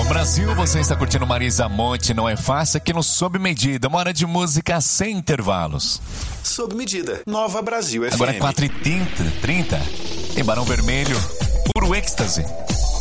Brasil, você está curtindo Marisa Monte, não é fácil, aqui no Sob Medida, uma hora de música sem intervalos. Sob Medida, Nova Brasil FM. Agora é 4h30, tem Barão Vermelho, puro êxtase.